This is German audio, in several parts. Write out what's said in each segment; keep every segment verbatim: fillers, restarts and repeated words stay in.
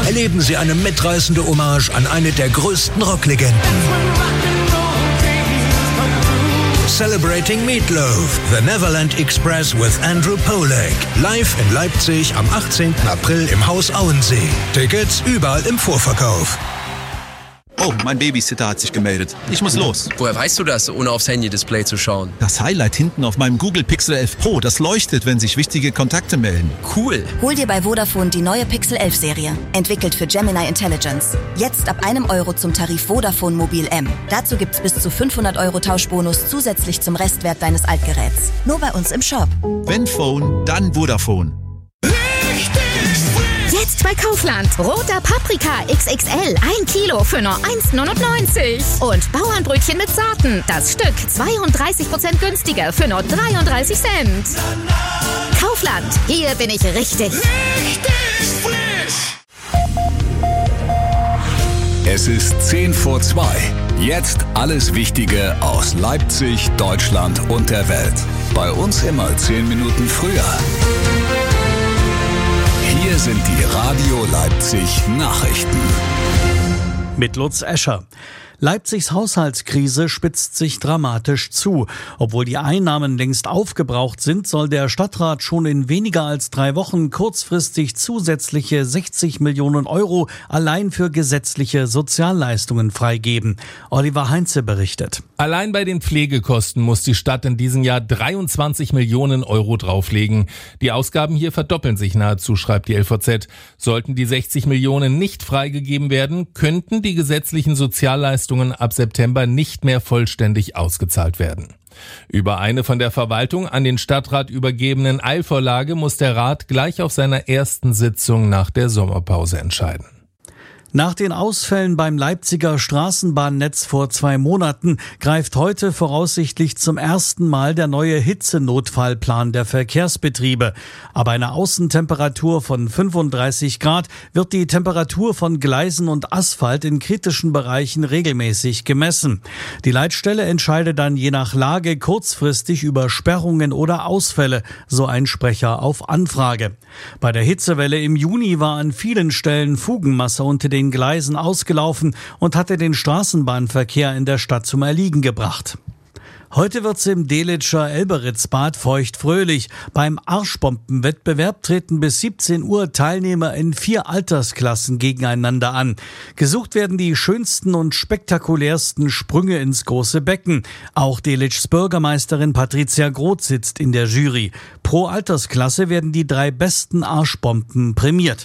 erleben Sie eine mitreißende Hommage an eine der größten Rocklegenden. Celebrating Meatloaf, The Neverland Express with Andrew Pollack. Live in Leipzig am achtzehnten April im Haus Auensee. Tickets überall im Vorverkauf. Oh, mein Babysitter hat sich gemeldet. Ich muss los. Woher weißt du das, ohne aufs Handy-Display zu schauen? Das Highlight hinten auf meinem Google Pixel elf Pro, das leuchtet, wenn sich wichtige Kontakte melden. Cool. Hol dir bei Vodafone die neue Pixel elf Serie. Entwickelt für Gemini Intelligence. Jetzt ab einem Euro zum Tarif Vodafone Mobil M. Dazu gibt's bis zu fünfhundert Euro Tauschbonus zusätzlich zum Restwert deines Altgeräts. Nur bei uns im Shop. Wenn Phone, dann Vodafone. Jetzt bei Kaufland. Roter Paprika X X L. Ein Kilo für nur eins neunundneunzig. Und Bauernbrötchen mit Sorten. Das Stück zweiunddreißig Prozent günstiger für nur dreiunddreißig Cent. Kaufland. Hier bin ich richtig. Richtig frisch. Es ist zehn vor zwei. Jetzt alles Wichtige aus Leipzig, Deutschland und der Welt. Bei uns immer zehn Minuten früher. Hier sind die Radio Leipzig Nachrichten. Mit Lutz Escher. Leipzigs Haushaltskrise spitzt sich dramatisch zu. Obwohl die Einnahmen längst aufgebraucht sind, soll der Stadtrat schon in weniger als drei Wochen kurzfristig zusätzliche sechzig Millionen Euro allein für gesetzliche Sozialleistungen freigeben. Oliver Heinze berichtet. Allein bei den Pflegekosten muss die Stadt in diesem Jahr dreiundzwanzig Millionen Euro drauflegen. Die Ausgaben hier verdoppeln sich nahezu, schreibt die L V Z. Sollten die sechzig Millionen nicht freigegeben werden, könnten die gesetzlichen Sozialleistungen ab September nicht mehr vollständig ausgezahlt werden. Über eine von der Verwaltung an den Stadtrat übergebenen Eilvorlage muss der Rat gleich auf seiner ersten Sitzung nach der Sommerpause entscheiden. Nach den Ausfällen beim Leipziger Straßenbahnnetz vor zwei Monaten greift heute voraussichtlich zum ersten Mal der neue Hitzenotfallplan der Verkehrsbetriebe. Aber eine Außentemperatur von fünfunddreißig Grad wird die Temperatur von Gleisen und Asphalt in kritischen Bereichen regelmäßig gemessen. Die Leitstelle entscheidet dann je nach Lage kurzfristig über Sperrungen oder Ausfälle, so ein Sprecher auf Anfrage. Bei der Hitzewelle im Juni war an vielen Stellen Fugenmasse unter den Gleisen ausgelaufen und hatte den Straßenbahnverkehr in der Stadt zum Erliegen gebracht. Heute wird's im Delitscher Elberitzbad feuchtfröhlich. Beim Arschbombenwettbewerb treten bis siebzehn Uhr Teilnehmer in vier Altersklassen gegeneinander an. Gesucht werden die schönsten und spektakulärsten Sprünge ins große Becken. Auch Delitschs Bürgermeisterin Patricia Groth sitzt in der Jury. Pro Altersklasse werden die drei besten Arschbomben prämiert.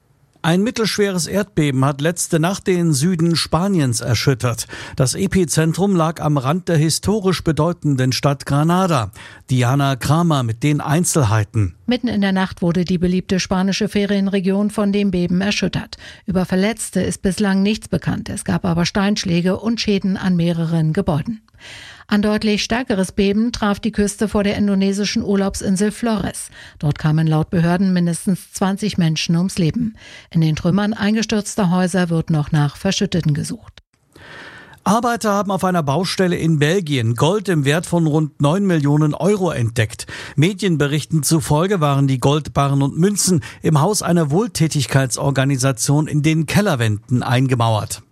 Ein mittelschweres Erdbeben hat letzte Nacht den Süden Spaniens erschüttert. Das Epizentrum lag am Rand der historisch bedeutenden Stadt Granada. Diana Kramer mit den Einzelheiten. Mitten in der Nacht wurde die beliebte spanische Ferienregion von dem Beben erschüttert. Über Verletzte ist bislang nichts bekannt. Es gab aber Steinschläge und Schäden an mehreren Gebäuden. Ein deutlich stärkeres Beben traf die Küste vor der indonesischen Urlaubsinsel Flores. Dort kamen laut Behörden mindestens zwanzig Menschen ums Leben. In den Trümmern eingestürzter Häuser wird noch nach Verschütteten gesucht. Arbeiter haben auf einer Baustelle in Belgien Gold im Wert von rund neun Millionen Euro entdeckt. Medienberichten zufolge waren die Goldbarren und Münzen im Haus einer Wohltätigkeitsorganisation in den Kellerwänden eingemauert.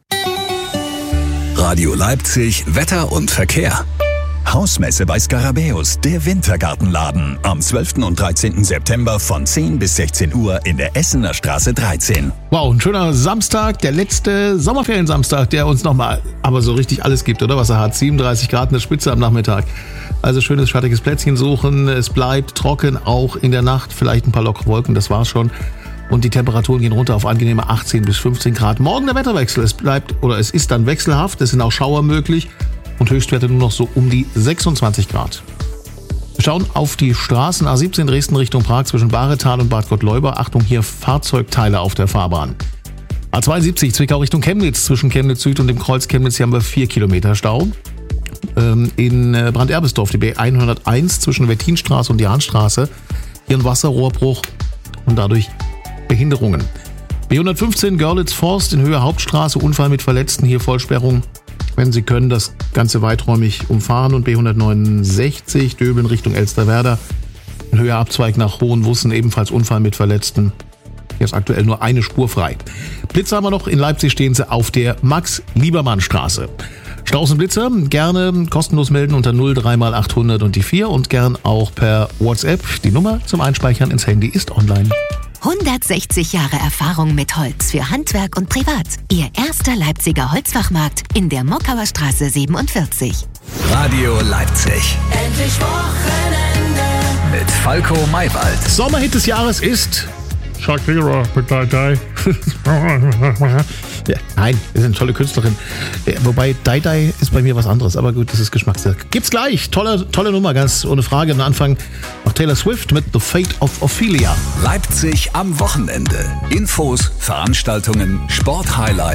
Radio Leipzig, Wetter und Verkehr. Hausmesse bei Skarabäus, der Wintergartenladen. Am zwölften und dreizehnten September von zehn bis sechzehn Uhr in der Essener Straße dreizehn. Wow, ein schöner Samstag, der letzte Sommerferiensamstag, der uns nochmal aber so richtig alles gibt, oder was er hat? siebenunddreißig Grad, eine Spitze am Nachmittag. Also schönes, schattiges Plätzchen suchen. Es bleibt trocken, auch in der Nacht. Vielleicht ein paar lockere Wolken, das war's schon. Und die Temperaturen gehen runter auf angenehme achtzehn bis fünfzehn Grad. Morgen der Wetterwechsel. Es bleibt oder es ist dann wechselhaft. Es sind auch Schauer möglich. Und Höchstwerte nur noch so um die sechsundzwanzig Grad. Wir schauen auf die Straßen A siebzehn Dresden Richtung Prag zwischen Bahretal und Bad Gottleuba. Achtung, hier Fahrzeugteile auf der Fahrbahn. A zweiundsiebzig Zwickau Richtung Chemnitz zwischen Chemnitz Süd und dem Kreuz Chemnitz. Hier haben wir vier Kilometer Stau. In Branderbesdorf die B hunderteins zwischen Wettinstraße und Jahnstraße. Hier ein Wasserrohrbruch und dadurch Behinderungen. B hundertfünfzehn Görlitz-Forst in Höhe Hauptstraße, Unfall mit Verletzten, hier Vollsperrung. Wenn Sie können, das Ganze weiträumig umfahren. Und B hundertneunundsechzig Döbeln Richtung Elsterwerda in Höhe Abzweig nach Hohenwussen, ebenfalls Unfall mit Verletzten. Hier ist aktuell nur eine Spur frei. Blitzer haben wir noch. In Leipzig stehen sie auf der Max-Liebermann-Straße. Staus und Blitzer gerne kostenlos melden unter null drei mal achthundert und die vier und gern auch per WhatsApp. Die Nummer zum Einspeichern ins Handy ist online. hundertsechzig Jahre Erfahrung mit Holz für Handwerk und Privat. Ihr erster Leipziger Holzfachmarkt in der Mockauer Straße siebenundvierzig. Radio Leipzig. Endlich Wochenende. Mit Falco Maywald. Sommerhit des Jahres ist Shakira mit Die Die. Ja, nein, ist eine tolle Künstlerin. Ja, wobei Die Die ist bei mir was anderes, aber gut, das ist Geschmackssache. Gibt's gleich. Tolle, tolle Nummer, ganz ohne Frage. Am Anfang noch Taylor Swift mit The Fate of Ophelia. Leipzig am Wochenende. Infos, Veranstaltungen, Sporthighlights.